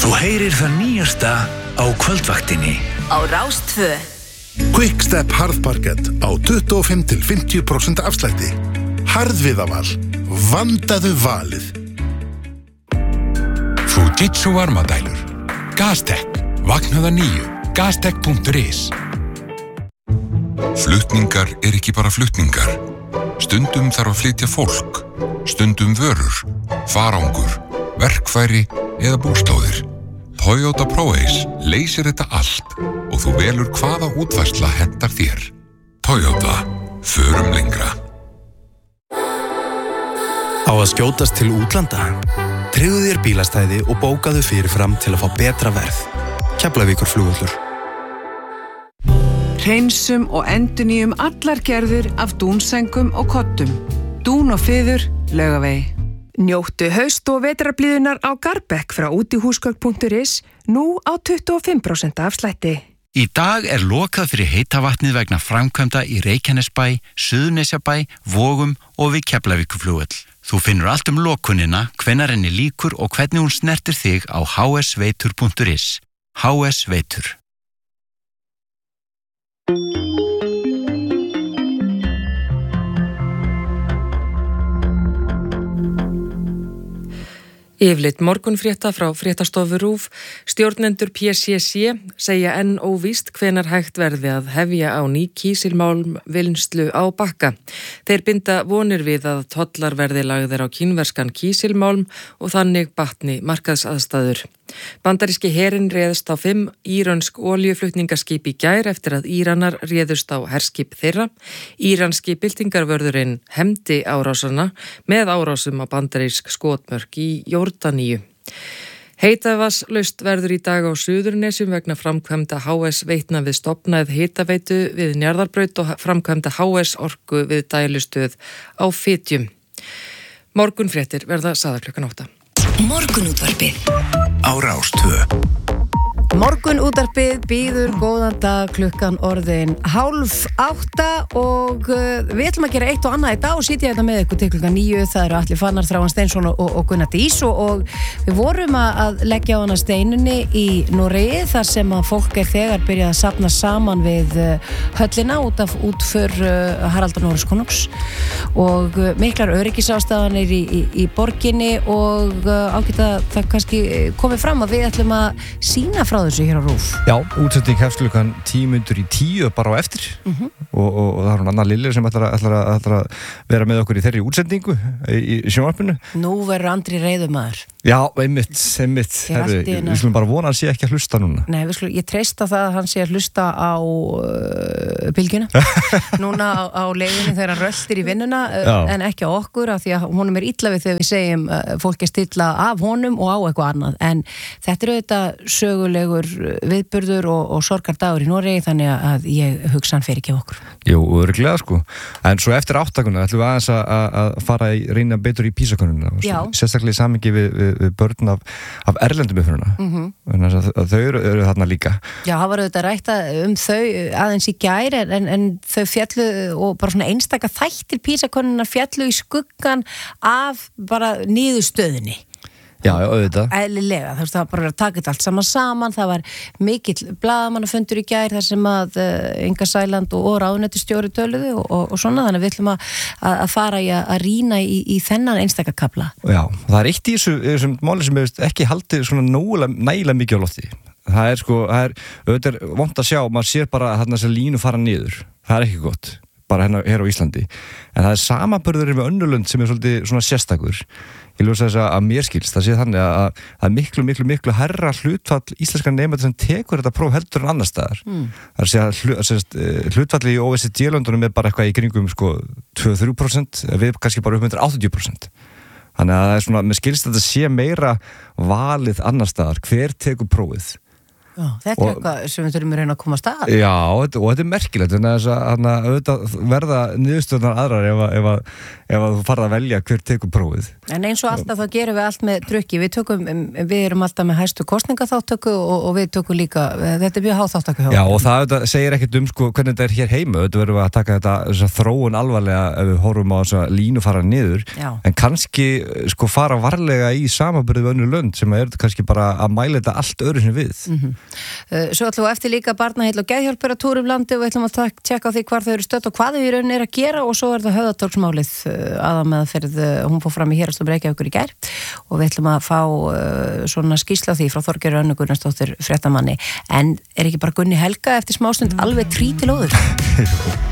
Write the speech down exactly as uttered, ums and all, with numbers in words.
Þú heyrir það nýjasta á kvöldvaktinni á Rás tvö. Quickstep harðparkett á tuttugu og fimm til fimmtíu prósent afslætti. Harðviðaval. Vandaðu valið. Fujitsu varmadælur. Gaztec. Vaknaða nýju. Gaztec punktur is. Flutningar er ekki bara flutningar. Stundum þarf að flytja fólk. Stundum vörur, farangur, verkfæri eða búslóðir. Toyota ProAce leysir þetta allt og þú velur hvaða útfærsla hentar þér. Toyota. Förum lengra. Á að skjótast til útlanda? Tryggðu þér bílastæði og bókaðu fyrirfram til að fá betra verð. Keflavíkurflugvöllur. Hreinsum og endurnýjum allar gerðir af dúnsengum og koddum. Dún og fiður, Laugavegi. Njóttu haust- og vetrarblíðunar á Garbekk frá útihúsgögn punktur is nú á tuttugu og fimm prósent afslætti. Í dag er lokað fyrir heita vatnið vegna framkvæmda í Reykjanesbæ, Suðurnesjabæ, Vogum og við Keflavíkurflugvöll. Þú finnur allt um lokunina, hvenær henni líkur og hvernig hún snertir þig á h s veitur punktur is. H S Veitur. Yfirleitt morgunfrétta frá fréttastofu RÚV. Stjórnendur P C C segja enn óvíst hvenær hægt verði að hefja á ný kísilmálm vinnslu á Bakka. Þeir binda vonir við að tollar verði lagðir á kínverskan kísilmálm og þannig batni markaðsaðstæður. Bandaríski herinn réðst á fimm írönsk olíuflutningaskip í gær eftir að Íranar réðust á herskip þeirra. Íranski byltingarvörðurinn hefndi árásana með árásum á bandarísk skotmörk í Jórdaníu. Heitavaslaust verður í dag á Suðurnesjum vegna framkvæmda H S Veitna við stofnað hitaveitu við Njarðarbraut og framkvæmda H S Orku við dælustöð á Fitjum. Morgunfréttir verða sagðar klukkan átta. Morgunútvarpið á Rás tvö. Morgunútvarpið býður góðan dag, klukkan orðin hálf átta og uh, við ætlum að gera eitt og annað í dag og sitja þetta með ykkur til klukkan níu. Það eru Atli Fannar, Þráinn Steinsson og, og Gunnar Dís og, og við vorum að leggja á hana steinunni í Noregi þar sem að fólk er þegar byrjað að safna saman við uh, höllina út af útför uh, Haraldar Noregs konungs og uh, miklar öryggisástafanir í, í, í borginni og uh, ágætt að það kannski komið fram að við ætlum að sína frá þessu hér á RÚV. Já, útsetting hefst klukkan tíu mínútur í tíu bara á eftir mm-hmm. og, og, og það er hún Anna Lilja sem ætlar að, ætlar, að, ætlar að vera með okkur í þeirri útsendingu í, í sjónvarpinu. Nú verður Andri reiðumaður. Já, einmitt, einmitt. Herri, við skulum bara vona að hann sé ekki að hlusta núna. Nei, við skulum, ég treysta það að hann sé að hlusta á uh, bylgjuna. Núna á, á leiðinni þegar hann röltir í vinnuna uh, en ekki á okkur af því að honum er illa við þegar við segjum uh, fólk er stilla af honum og á eitthvað annað. En þetta er auðvitað sögulegur viðburður og, og sorgardagur í Noregi þannig að ég hugsa hann fer ekki á okkur. Jú, örugglega sko. En svo eftir áttakuna ætlum við aðeins að, að fara í reyna betur í PISA-könnunina. Sérstaklega í samhengi við, við, við börn af, af erlendum uppruna. Mm-hmm. Þannig að, að þau eru, eru þarna líka. Já, það var auðvitað rætt um þau aðeins í gær en, en þau fjallu og bara svona einstaka þættir PISA-könnunar fjallu í skuggan af bara niðurstöðunni. Já, já, auðvitað. Eðlilega, þú veist, það var bara að taka þetta allt saman saman, það var mikill blaðamannafundur í gær þar sem að uh, Inga Sæland og, og ráðuneytisstjóri töluðu og, og, og svona, þannig að við ætlum að, að fara í að, að rýna í, í þennan einstakakafla. Já, það er eitt í þessu, þessum máli sem hefur ekki haldið svona nógulega, nægilega mikið á lofti. Það er sko, það er, auðvitað er vont að sjá, maður sér bara að þarna þessar línu fara niður. Það er ekki gott, bara hérna hér á Íslandi. En það er samanburður með önnulönd sem er svolítið svona sérstakur. Ég ljósa þess að mér skilst, það sé þannig að það er miklu, miklu, miklu herra hlutfall íslenska nemendur sem tekur þetta próf heldur en annar staðar. Mm. Það er að segja hlutfalli í O E C D-löndunum er bara eitthvað í kringum sko tvö til þrjú prósent, við kannski bara upp undir áttatíu prósent. Þannig að það er svona, mér skilst að þetta sé meira valið annar staðar, hver tekur prófið. Já, þetta er eitthvað sem við þurfum að reyna að koma að stað. Já, og þetta er merkilegt en þess að auðvitað verða niðurstöðnar aðrar ef, ef, ef, ef að þú farð að velja hver tekur prófið. En eins og alltaf þá gerum við allt með drukki. Við tökum, við erum alltaf með hæstu kosningaþáttöku og, og við tökum líka, þetta er mjög háþáttöku hjá. Já, og það auðvitað segir ekkert um sko hvernig þetta er hér heima. Auðvitað verðum við að taka þetta þessa þróun alvarlega ef við horfum á þessa línu fara niður. Já. En kannski sko fara varlega í samanburði við önnur lönd sem er kannski bara að mæla þetta allt öðru sem við. Mm-hmm. Svo ætlum við eftir líka barnaheill og geðhjálpar að túra um landi og við ætlum að tjekka á því hvar þau eru stödd og hvað þau í rauninni er að gera og svo er það höfðatorgsmálið aðameðferð, hún fór fram í Héraðsdómi Reykjavíkur í gær og við ætlum að fá uh, svona skýrsla á því frá Þorgerði Önnu Gunnarsdóttur fréttamanni en er ekki bara Gunni Helga eftir smástund alveg trí til óður?